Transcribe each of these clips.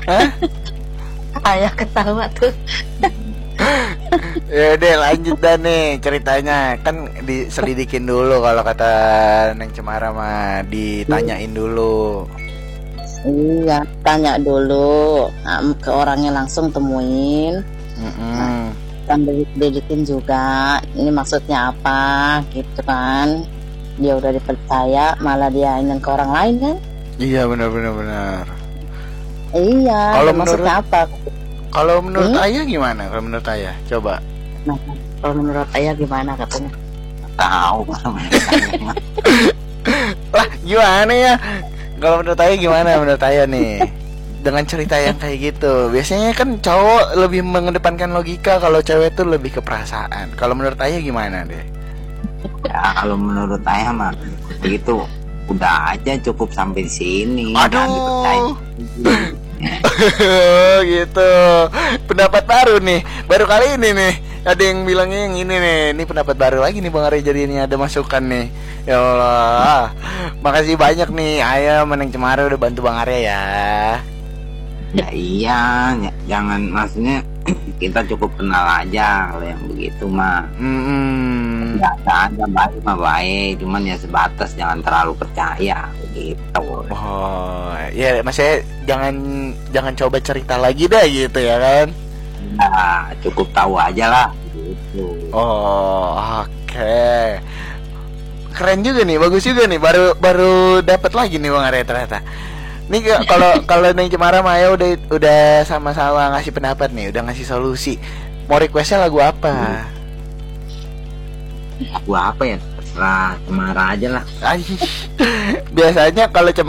Hah? Ayah ketawa tuh. Ya deh lanjut dah nih ceritanya. Kan diselidikin dulu kalau kata Neng Cemara mah, ditanyain dulu. Iya, tanya dulu ke orangnya, langsung temuin. Mm-mm. Kan didikin juga. Ini maksudnya apa gitu kan? Dia udah dipercaya, malah dia ingin ke orang lain kan? Iya benar. Iya. Kalau maksudnya apa? Kalau menurut Ayah gimana? Kalau menurut Ayah, coba. Nah, kalau menurut Ayah gimana katanya? Tahu. Lah gimana ya? Kalau menurut Ayah gimana menurut Ayah nih? Dengan cerita yang kayak gitu, biasanya kan cowok lebih mengedepankan logika, kalau cewek tuh lebih ke perasaan. Kalau menurut Ayah gimana deh? Ya kalau menurut saya mah begitu, udah aja cukup sampai sini. Jangan dipercaya. Gitu. Pendapat baru nih. Baru kali ini nih ada yang bilangnya yang ini nih. Ini pendapat baru lagi nih Bang Arya, jadi ini ada masukan nih. Ya Allah. Makasih banyak nih Ayah Neng Cemara udah bantu Bang Arya ya. Ya iya, jangan, maksudnya kita cukup kenal aja kalau yang begitu mah. Biasa aja, baik mah baik, cuman ya sebatas, jangan terlalu percaya begitu. Oh, ya maksudnya jangan coba cerita lagi dah gitu ya kan. Nah, cukup tahu aja lah gitu. Oh, oke. Keren juga nih, bagus juga nih. Baru dapat lagi nih Bang Arya ternyata. Nih kalau Neng Cemara Maya udah sama-sama ngasih pendapat nih, udah ngasih solusi. Mau requestnya lagu apa? Lagu apa ya? Terserah Cemara aja lah. Biasanya kalau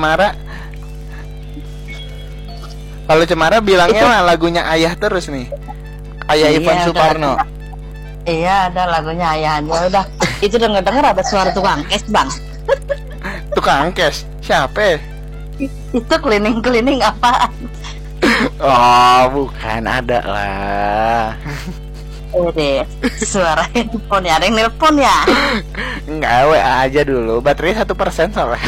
Cemara bilangnya mah lagunya Ayah terus nih. Ayah Ivan Suparno. Iya, ada lagunya Ayahnya. Udah, itu denger ada suara tukang es, Bang. Tukang kes? Siapa? Itu keliling-keliling apaan? Oh, bukan, ada lah. Deh, suara handphone ya, ada yang nelpon ya? Enggak, WA aja dulu. Baterai 1% soalnya.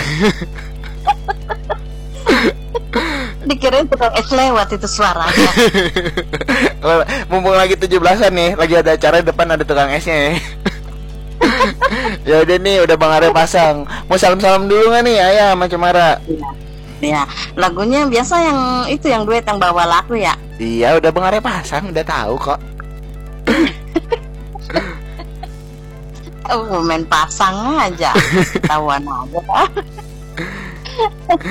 Dikirain tukang es lewat itu suaranya. Mumpung lagi 17-an nih, lagi ada acara depan ada tukang esnya. Ya udah nih, udah Bang Arya pasang. Mau salam-salam dulu nggak nih Ayah sama Cemara? Ya, lagunya biasa yang itu, yang duet, yang bawa lagu ya. Iya, udah Bang Arya pasang, udah tahu kok. Main pasang aja, tahuan aja.